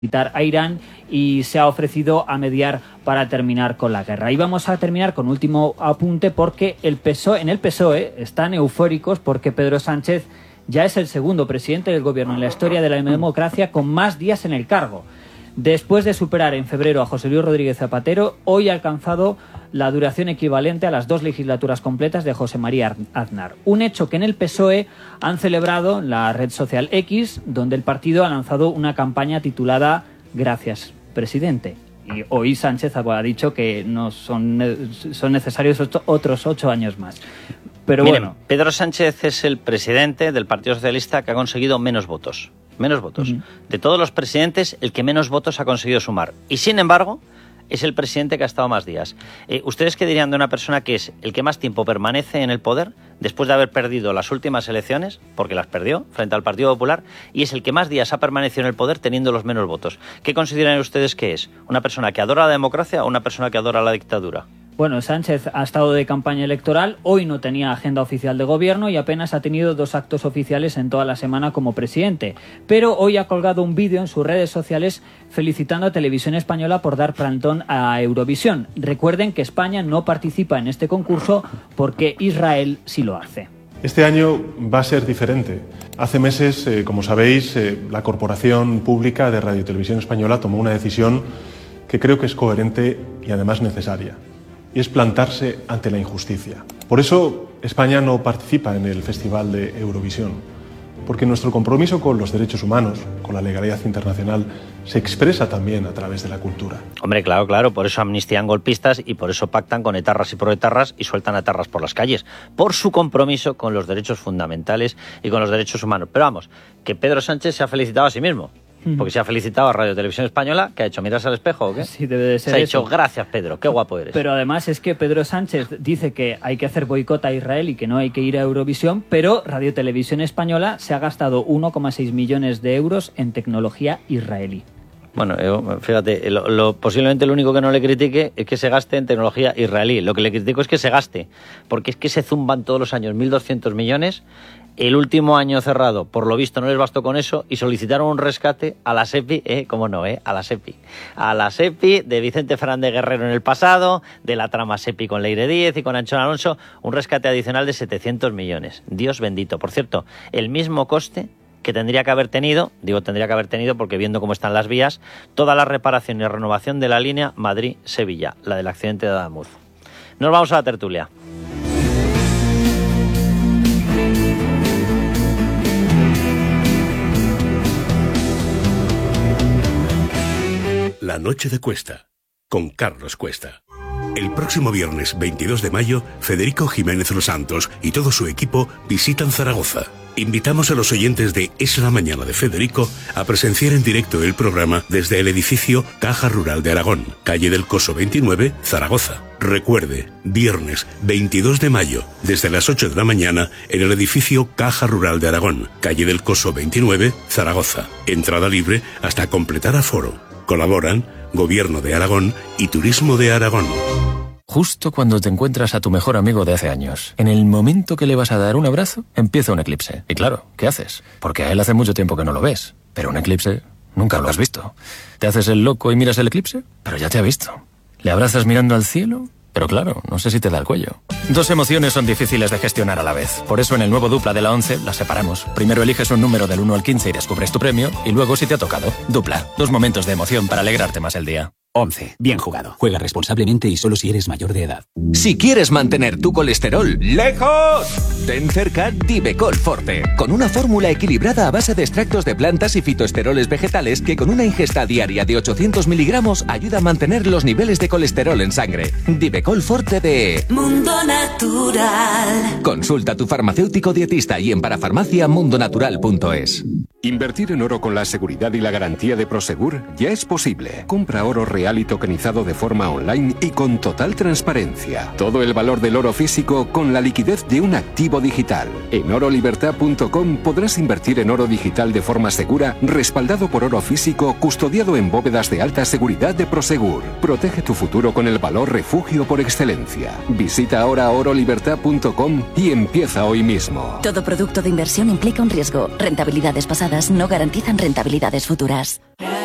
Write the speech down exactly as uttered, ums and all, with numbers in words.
militar a Irán y se ha ofrecido a mediar para terminar con la guerra. Y vamos a terminar con último apunte porque el P S O E, en el P S O E están eufóricos porque Pedro Sánchez ya es el segundo presidente del gobierno en la historia de la democracia con más días en el cargo. Después de superar en febrero a José Luis Rodríguez Zapatero, hoy ha alcanzado la duración equivalente a las dos legislaturas completas de José María Aznar. Un hecho que en el P S O E han celebrado en la red social X, donde el partido ha lanzado una campaña titulada Gracias, presidente. Y hoy Sánchez ha dicho que no son, son necesarios ocho, otros ocho años más. Pero Miren, bueno. Pedro Sánchez es el presidente del Partido Socialista que ha conseguido menos votos. Menos votos. Uh-huh. De todos los presidentes, el que menos votos ha conseguido sumar. Y sin embargo, es el presidente que ha estado más días. Eh, ¿Ustedes qué dirían de una persona que es el que más tiempo permanece en el poder después de haber perdido las últimas elecciones, porque las perdió frente al Partido Popular, y es el que más días ha permanecido en el poder teniendo los menos votos? ¿Qué consideran ustedes que es? ¿Una persona que adora la democracia o una persona que adora la dictadura? Bueno, Sánchez ha estado de campaña electoral, hoy no tenía agenda oficial de gobierno y apenas ha tenido dos actos oficiales en toda la semana como presidente. Pero hoy ha colgado un vídeo en sus redes sociales felicitando a Televisión Española por dar plantón a Eurovisión. Recuerden que España no participa en este concurso porque Israel sí lo hace. Este año va a ser diferente. Hace meses, eh, como sabéis, eh, la Corporación Pública de Radio y Televisión Española tomó una decisión que creo que es coherente y además necesaria. Y es plantarse ante la injusticia. Por eso España no participa en el Festival de Eurovisión, porque nuestro compromiso con los derechos humanos, con la legalidad internacional, se expresa también a través de la cultura. Hombre, claro, claro, por eso amnistían golpistas y por eso pactan con etarras y proetarras y sueltan a etarras por las calles, por su compromiso con los derechos fundamentales y con los derechos humanos. Pero vamos, que Pedro Sánchez se ha felicitado a sí mismo. Porque se ha felicitado a Radio Televisión Española, que ha hecho mirarse al espejo, ¿o qué? Sí, debe de ser. Se ha eso. dicho, gracias Pedro, qué guapo eres. Pero además es que Pedro Sánchez dice que hay que hacer boicot a Israel y que no hay que ir a Eurovisión, pero Radio Televisión Española se ha gastado uno coma seis millones de euros en tecnología israelí. Bueno, yo, fíjate, lo, lo, posiblemente lo único que no le critique es que se gaste en tecnología israelí. Lo que le critico es que se gaste, porque es que se zumban todos los años mil doscientos millones. El último año cerrado, por lo visto, no les bastó con eso y solicitaron un rescate a la SEPI, ¿eh? ¿Cómo no, eh? A la SEPI. A la SEPI de Vicente Fernández Guerrero en el pasado, de la trama SEPI con Leire Díez y con Anchón Alonso, un rescate adicional de setecientos millones. Dios bendito. Por cierto, el mismo coste que tendría que haber tenido, digo tendría que haber tenido porque viendo cómo están las vías, toda la reparación y renovación de la línea Madrid-Sevilla, la del accidente de Adamuz. Nos vamos a la tertulia. La noche de Cuesta, con Carlos Cuesta. El próximo viernes veintidós de mayo, Federico Jiménez Los Santos y todo su equipo visitan Zaragoza. Invitamos a los oyentes de Es la Mañana de Federico a presenciar en directo el programa desde el edificio Caja Rural de Aragón, calle del Coso veintinueve, Zaragoza. Recuerde, viernes veintidós de mayo, desde las ocho de la mañana, en el edificio Caja Rural de Aragón, calle del Coso veintinueve, Zaragoza. Entrada libre hasta completar aforo. Colaboran Gobierno de Aragón y Turismo de Aragón. Justo cuando te encuentras a tu mejor amigo de hace años, en el momento que le vas a dar un abrazo, empieza un eclipse. Y claro, ¿qué haces? Porque a él hace mucho tiempo que no lo ves. Pero un eclipse nunca lo has visto. ¿Te haces el loco y miras el eclipse? Pero ya te ha visto. ¿Le abrazas mirando al cielo? Pero claro, no sé si te da el cuello. Dos emociones son difíciles de gestionar a la vez. Por eso en el nuevo Dupla de la once las separamos. Primero eliges un número del uno al quince y descubres tu premio, y luego si te ha tocado. Dupla, dos momentos de emoción para alegrarte más el día. once. Bien jugado. Juega responsablemente y solo si eres mayor de edad. Si quieres mantener tu colesterol lejos, ten cerca Divecol Forte, con una fórmula equilibrada a base de extractos de plantas y fitoesteroles vegetales que con una ingesta diaria de ochocientos miligramos ayuda a mantener los niveles de colesterol en sangre. Divecol Forte de Mundo Natural. Consulta a tu farmacéutico dietista y en parafarmacia mundonatural punto es. Invertir en oro con la seguridad y la garantía de Prosegur ya es posible. Compra oro real y tokenizado de forma online y con total transparencia. Todo el valor del oro físico con la liquidez de un activo digital. En oro libertad punto com podrás invertir en oro digital de forma segura, respaldado por oro físico, custodiado en bóvedas de alta seguridad de Prosegur. Protege tu futuro con el valor refugio por excelencia. Visita ahora oro libertad punto com y empieza hoy mismo. Todo producto de inversión implica un riesgo. Rentabilidades pasadas no garantizan rentabilidades futuras.